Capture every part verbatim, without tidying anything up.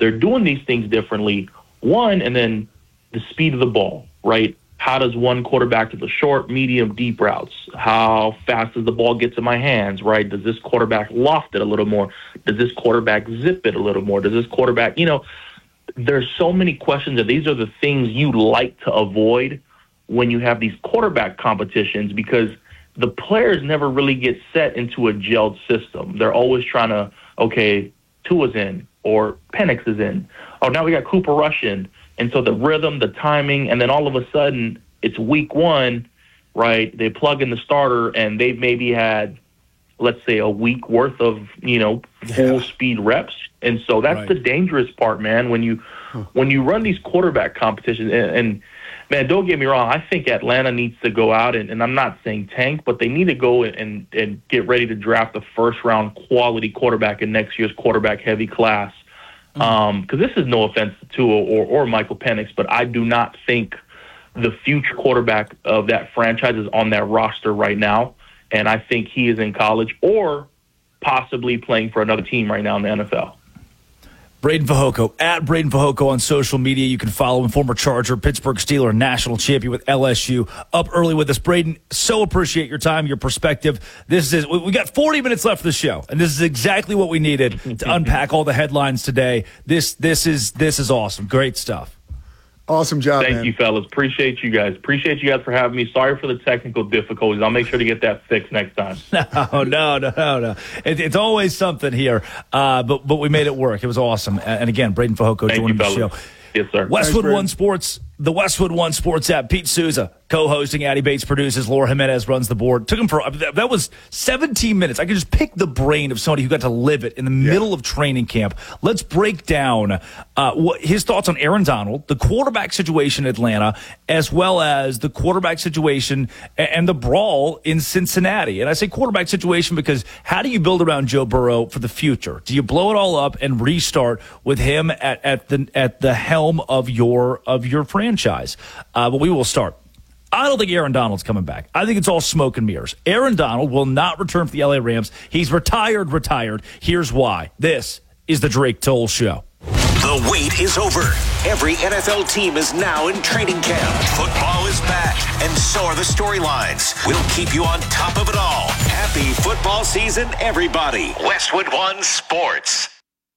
they're doing these things differently. One, and then the speed of the ball, right? How does one quarterback to the short, medium, deep routes? How fast does the ball get to my hands, right? Does this quarterback loft it a little more? Does this quarterback zip it a little more? Does this quarterback, you know, there's so many questions, that these are the things you like to avoid when you have these quarterback competitions, because the players never really get set into a gelled system. They're always trying to, okay, Tua's in, or Penix is in. Oh, now we got Cooper Rush in. And so the rhythm, the timing, and then all of a sudden it's week one, right? They plug in the starter and they've maybe had, let's say, a week worth of, you know, full yeah. speed reps. And so that's right. the dangerous part, man, when you huh. when you run these quarterback competitions. And, and, man, don't get me wrong, I think Atlanta needs to go out, and, and I'm not saying tank, but they need to go and, and get ready to draft a first-round quality quarterback in next year's quarterback-heavy class. Because um, this is no offense to Tua or, or Michael Penix, but I do not think the future quarterback of that franchise is on that roster right now. And I think he is in college or possibly playing for another team right now in the N F L. Breiden Fehoko, at Breiden Fehoko on social media. You can follow him, former Charger, Pittsburgh Steeler, national champion with L S U, up early with us. Breiden, so appreciate your time, your perspective. This is we got forty minutes left of the show, and this is exactly what we needed to unpack all the headlines today. This this is this is awesome. Great stuff. Awesome job, Thank man. you, fellas. Appreciate you guys. Appreciate you guys for having me. Sorry for the technical difficulties. I'll make sure to get that fixed next time. No, no, no, no, no. It, it's always something here, uh, but but we made it work. It was awesome. And again, Breiden Fehoko Thank joining you, the show. Yes, sir. Westwood Thanks, One Sports, the Westwood One Sports app. Pete Souza co-hosting. Addie Bates produces. Laura Jimenez runs the board. Took him for that was seventeen minutes. I could just pick the brain of somebody who got to live it in the yeah. middle of training camp. Let's break down uh, what his thoughts on Aaron Donald, the quarterback situation in Atlanta, as well as the quarterback situation and the brawl in Cincinnati. And I say quarterback situation because how do you build around Joe Burrow for the future? Do you blow it all up and restart with him at, at the at the helm of your of your franchise? Uh, but we will start. I don't think Aaron Donald's coming back. I think it's all smoke and mirrors. Aaron Donald will not return for the L A Rams. He's retired, retired. Here's why. This is the Drake Toll Show. The wait is over. Every N F L team is now in training camp. Football is back, and so are the storylines. We'll keep you on top of it all. Happy football season, everybody. Westwood One Sports.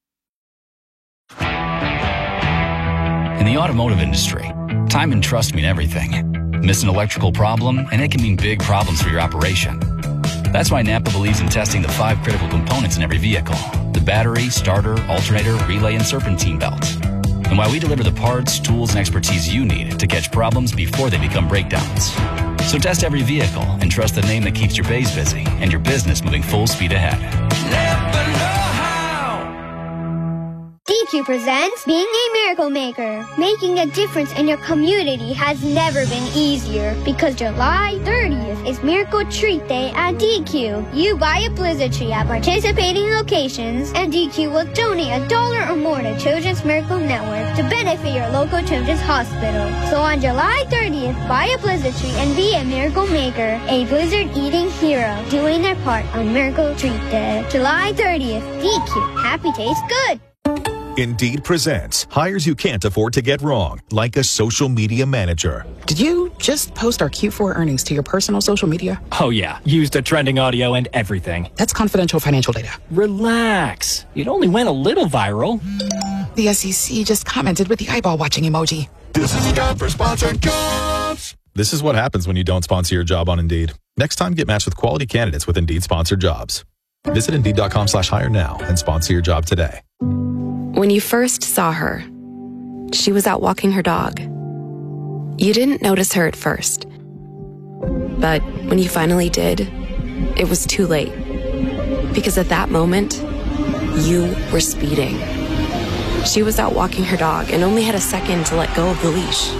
In the automotive industry, time and trust mean everything. Miss an electrical problem, and it can mean big problems for your operation. That's why Napa believes in testing the five critical components in every vehicle: the battery, starter, alternator, relay, and serpentine belts. And why we deliver the parts, tools, and expertise you need to catch problems before they become breakdowns. So test every vehicle and trust the name that keeps your bays busy and your business moving full speed ahead. Napa know-how. D Q presents Being a Miracle Maker. Making a difference in your community has never been easier because July thirtieth is Miracle Treat Day at D Q. You buy a Blizzard tree at participating locations, and D Q will donate a dollar or more to Children's Miracle Network to benefit your local children's hospital. So on July thirtieth, buy a Blizzard tree and be a Miracle Maker, a Blizzard eating hero, doing their part on Miracle Treat Day. July thirtieth, D Q. Happy tastes good. Indeed presents hires you can't afford to get wrong, like a social media manager. Did you just post our Q four earnings to your personal social media? Oh, yeah. Used the trending audio and everything. That's confidential financial data. Relax. It only went a little viral. The S E C just commented with the eyeball watching emoji. This is God for sponsored jobs. This is what happens when you don't sponsor your job on Indeed. Next time, get matched with quality candidates with Indeed sponsored jobs. Visit Indeed.com slash hire now and sponsor your job today. When you first saw her, she was out walking her dog. You didn't notice her at first. But when you finally did, it was too late. Because at that moment, you were speeding. She was out walking her dog and only had a second to let go of the leash.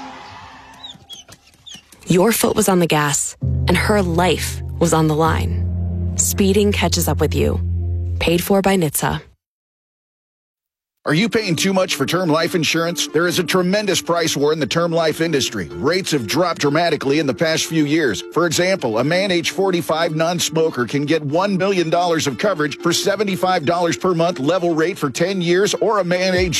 Your foot was on the gas, and her life was on the line. Speeding catches up with you. Paid for by N H T S A. Are you paying too much for term life insurance? There is a tremendous price war in the term life industry. Rates have dropped dramatically in the past few years. For example, a man age forty-five non-smoker can get one million dollars of coverage for seventy-five dollars per month level rate for ten years, or a man age